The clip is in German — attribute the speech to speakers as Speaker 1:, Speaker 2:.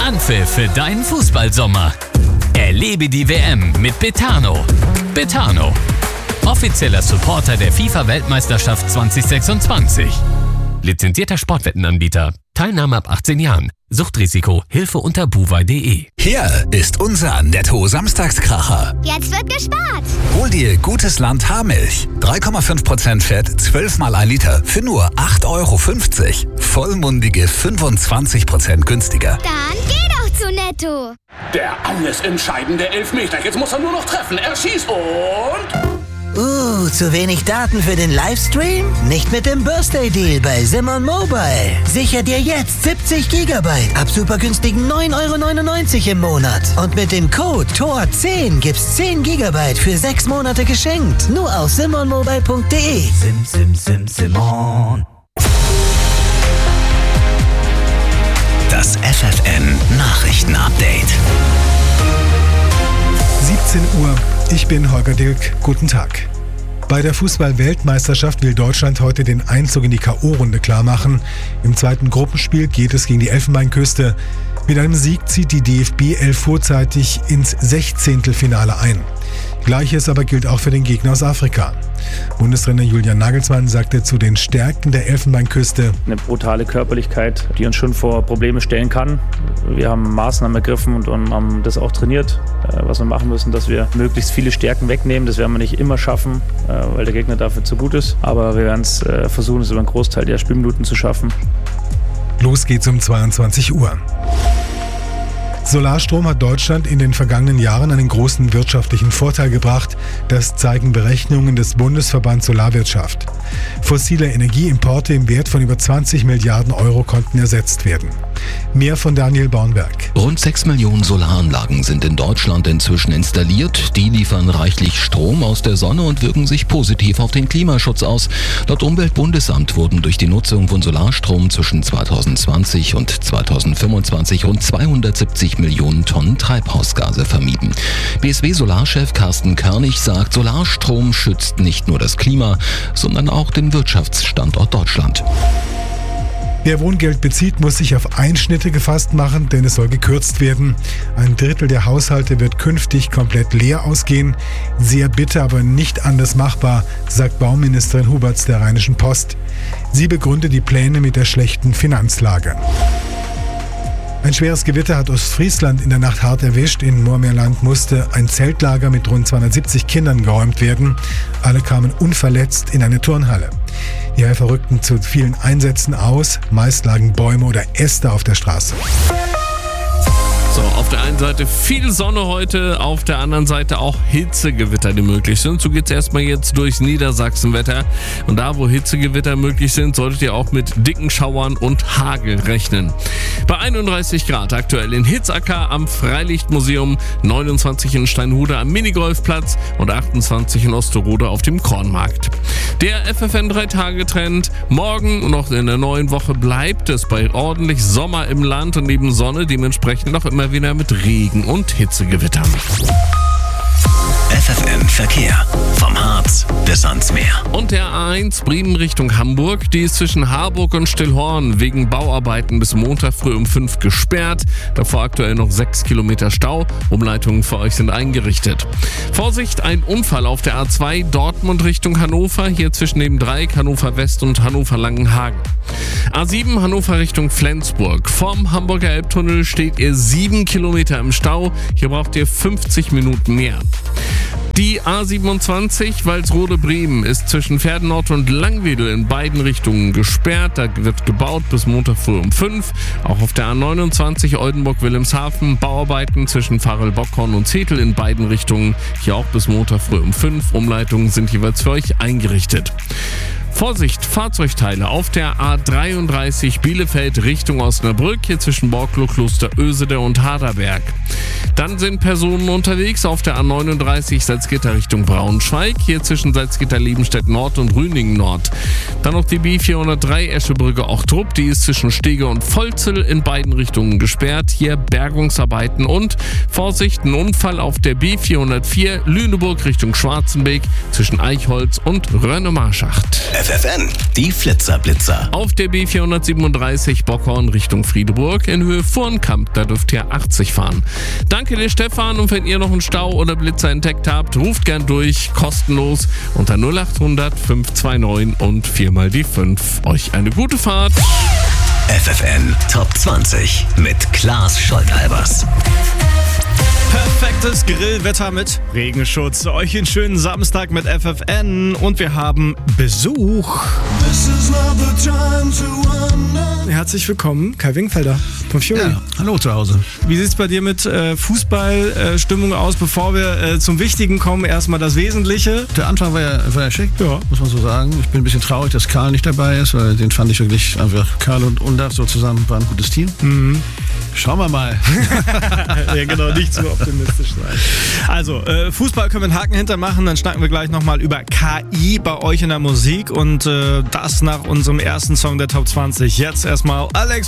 Speaker 1: Anpfiff für deinen Fußballsommer. Erlebe die WM mit Betano. Betano, offizieller Supporter der FIFA-Weltmeisterschaft 2026. Lizenzierter Sportwettenanbieter. Teilnahme ab 18 Jahren. Suchtrisiko. Hilfe unter buwei.de.
Speaker 2: Hier ist unser Netto-Samstagskracher.
Speaker 3: Jetzt wird gespart.
Speaker 2: Hol dir Gutes Land Haarmilch. 3,5% Fett, 12 mal 1 Liter für nur 8,50 €. Vollmundige 25% günstiger.
Speaker 3: Dann geh doch zu Netto.
Speaker 4: Der alles entscheidende Elfmeter. Jetzt muss er nur noch treffen. Er schießt und...
Speaker 5: zu wenig Daten für den Livestream? Nicht mit dem Birthday Deal bei Simon Mobile. Sicher dir jetzt 70 GB ab super günstigen 9,99 € im Monat. Und mit dem Code TOR10 gibt's 10 GB für 6 Monate geschenkt. Nur auf simonmobile.de.
Speaker 2: Simon. Das FFN Nachrichten-Update.
Speaker 6: 17 Uhr. Ich bin Holger Dilk. Guten Tag. Bei der Fußball-Weltmeisterschaft will Deutschland heute den Einzug in die K.O.-Runde klarmachen. Im zweiten Gruppenspiel geht es gegen die Elfenbeinküste. Mit einem Sieg zieht die DFB 11 vorzeitig ins 16. Finale ein. Gleiches aber gilt auch für den Gegner aus Afrika. Bundestrainer Julian Nagelsmann sagte zu den Stärken der Elfenbeinküste:
Speaker 7: Eine brutale Körperlichkeit, die uns schon vor Probleme stellen kann. Wir haben Maßnahmen ergriffen und haben das auch trainiert, was wir machen müssen, dass wir möglichst viele Stärken wegnehmen. Das werden wir nicht immer schaffen, weil der Gegner dafür zu gut ist. Aber wir werden es versuchen, es über einen Großteil der Spielminuten zu schaffen.
Speaker 6: Los geht's um 22 Uhr. Solarstrom hat Deutschland in den vergangenen Jahren einen großen wirtschaftlichen Vorteil gebracht. Das zeigen Berechnungen des Bundesverbands Solarwirtschaft. Fossile Energieimporte im Wert von über 20 Milliarden € konnten ersetzt werden. Mehr von Daniel Bornberg.
Speaker 8: Rund 6 Millionen Solaranlagen sind in Deutschland inzwischen installiert. Die liefern reichlich Strom aus der Sonne und wirken sich positiv auf den Klimaschutz aus. Laut Umweltbundesamt wurden durch die Nutzung von Solarstrom zwischen 2020 und 2025 rund 270 Millionen Tonnen Treibhausgase vermieden. BSW-Solarchef Carsten Körnig sagt, Solarstrom schützt nicht nur das Klima, sondern auch den Wirtschaftsstandort Deutschland.
Speaker 6: Wer Wohngeld bezieht, muss sich auf Einschnitte gefasst machen, denn es soll gekürzt werden. 1/3 der Haushalte wird künftig komplett leer ausgehen. Sehr bitter, aber nicht anders machbar, sagt Bauministerin Huberts der Rheinischen Post. Sie begründet die Pläne mit der schlechten Finanzlage. Ein schweres Gewitter hat Ostfriesland in der Nacht hart erwischt. In Moormeerland musste ein Zeltlager mit rund 270 Kindern geräumt werden. Alle kamen unverletzt in eine Turnhalle. Die Helfer rückten zu vielen Einsätzen aus. Meist lagen Bäume oder Äste auf der Straße.
Speaker 9: So, auf der einen Seite viel Sonne heute, auf der anderen Seite auch Hitzegewitter, die möglich sind. So geht's erstmal jetzt durchs Niedersachsenwetter. Und da, wo Hitzegewitter möglich sind, solltet ihr auch mit dicken Schauern und Hagel rechnen. Bei 31 Grad aktuell in Hitzacker am Freilichtmuseum, 29 in Steinhude am Minigolfplatz und 28 in Osterode auf dem Kornmarkt. Der FFN 3-Tage-Trend. Morgen und noch in der neuen Woche bleibt es bei ordentlich Sommer im Land und neben Sonne dementsprechend noch immer wieder mit Regen und Hitzegewittern.
Speaker 2: FFN Verkehr. Vom Harz bis ans Meer.
Speaker 9: Und der A1 Bremen Richtung Hamburg, die ist zwischen Harburg und Stillhorn wegen Bauarbeiten bis Montag früh um 5 gesperrt. Davor aktuell noch 6 Kilometer Stau. Umleitungen für euch sind eingerichtet. Vorsicht, ein Unfall auf der A2 Dortmund Richtung Hannover, hier zwischen dem Dreieck Hannover West und Hannover Langenhagen. A7 Hannover Richtung Flensburg. Vorm Hamburger Elbtunnel steht ihr 7 Kilometer im Stau. Hier braucht ihr 50 Minuten mehr. Die A27 Walsrode-Bremen ist zwischen Pferdenort und Langwedel in beiden Richtungen gesperrt. Da wird gebaut bis Montag früh um 5. Auch auf der A29 Oldenburg-Wilhelmshaven Bauarbeiten zwischen Farel-Bockhorn und Zetel in beiden Richtungen. Hier auch bis Montag früh um 5. Umleitungen sind jeweils für euch eingerichtet. Vorsicht, Fahrzeugteile auf der A33 Bielefeld Richtung Osnabrück, hier zwischen Borkloh, Kloster Ösede und Harderberg. Dann sind Personen unterwegs auf der A39 Salzgitter Richtung Braunschweig, hier zwischen Salzgitter-Liebenstedt Nord und Rüningen Nord. Dann noch die B403 Eschebrücke-Ochtrup, die ist zwischen Stege und Volzel in beiden Richtungen gesperrt, hier Bergungsarbeiten und Vorsicht, ein Unfall auf der B404 Lüneburg Richtung Schwarzenbeek zwischen Eichholz und Rönnemarrschacht.
Speaker 10: FFN, die Flitzer-Blitzer.
Speaker 9: Auf der B437 Bockhorn Richtung Friedeburg in Höhe Vornkamp, da dürft ihr 80 fahren. Danke dir, Stefan, und wenn ihr noch einen Stau oder Blitzer entdeckt habt, ruft gern durch, kostenlos unter 0800 529 und 4 mal die 5. Euch eine gute Fahrt.
Speaker 10: FFN Top 20 mit Klaas Scholtalbers.
Speaker 11: Perfektes Grillwetter mit Regenschutz. Euch einen schönen Samstag mit FFN und wir haben Besuch. Herzlich willkommen, Kai Wingfelder von Fury.
Speaker 12: Ja, hallo zu Hause.
Speaker 11: Wie sieht es bei dir mit Fußballstimmung aus? Bevor wir zum Wichtigen kommen, erstmal das Wesentliche.
Speaker 12: Der Anfang war ja schick, ja, muss man so sagen. Ich bin ein bisschen traurig, dass Karl nicht dabei ist, weil den fand ich wirklich einfach, Karl und Unda so zusammen waren ein gutes Team.
Speaker 11: Mhm.
Speaker 12: Schauen wir mal.
Speaker 11: Ja, genau, nicht zu optimistisch sein. Also, Fußball können wir einen Haken hintermachen, dann schnacken wir gleich nochmal über KI bei euch in der Musik und das nach unserem ersten Song der Top 20. Jetzt erstmal Alex